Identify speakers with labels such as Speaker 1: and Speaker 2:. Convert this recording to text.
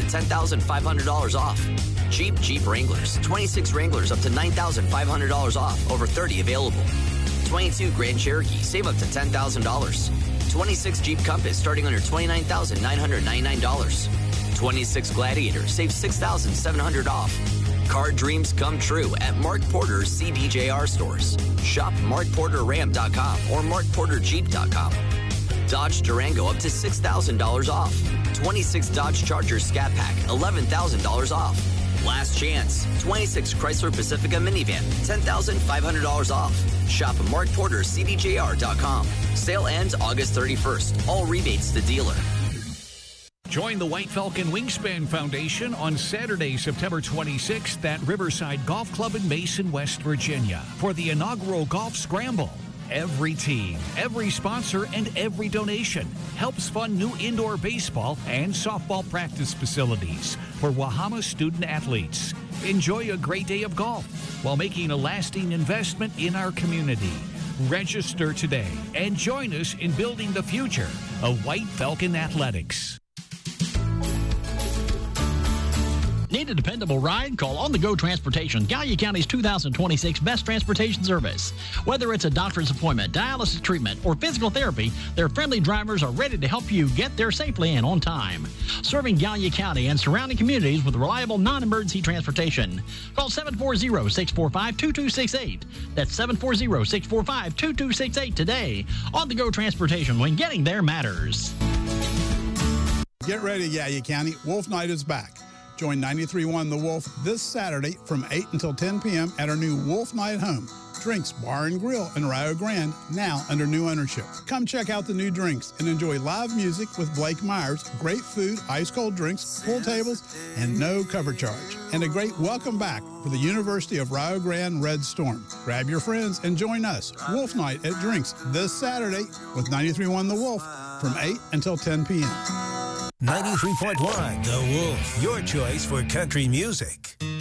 Speaker 1: $10,500 off. Jeep Wranglers. 26 Wranglers up to $9,500 off. Over 30 available. 22 Grand Cherokee. Save up to $10,000. 26 Jeep Compass starting under $29,999. 26 Gladiator. Save $6,700 off. Car dreams come true at Mark Porter's CDJR stores. Shop markporterram.com or markporterjeep.com. Dodge Durango up to $6,000 off. 26 Dodge Charger Scat Pack, $11,000 off. Last chance, 26 Chrysler Pacifica minivan, $10,500 off. Shop at markportercdjr.com. Sale ends August 31st. All rebates to dealer.
Speaker 2: Join the White Falcon Wingspan Foundation on Saturday, September 26th at Riverside Golf Club in Mason, West Virginia for the inaugural Golf Scramble. Every team, every sponsor, and every donation helps fund new indoor baseball and softball practice facilities for Wahama student athletes. Enjoy a great day of golf while making a lasting investment in our community. Register today and join us in building the future of White Falcon Athletics.
Speaker 3: Need a dependable ride? Call On The Go Transportation, Gallia County's 2026 best transportation service. Whether it's a doctor's appointment, dialysis treatment, or physical therapy, their friendly drivers are ready to help you get there safely and on time. Serving Gallia County and surrounding communities with reliable non-emergency transportation. Call 740-645-2268. That's 740-645-2268 today. On The Go Transportation, when getting there matters.
Speaker 4: Get ready, Gallia County. Wolf Night is back. Join 93.1 The Wolf this Saturday from 8 until 10 p.m. at our new Wolf Night Home, Drinks Bar and Grill in Rio Grande, now under new ownership. Come check out the new drinks and enjoy live music with Blake Myers, great food, ice cold drinks, pool tables, and no cover charge. And a great welcome back for the University of Rio Grande Red Storm. Grab your friends and join us, Wolf Night at Drinks this Saturday with 93.1 The Wolf from 8 until 10 p.m.
Speaker 5: 93.1 The Wolf, your choice for country music.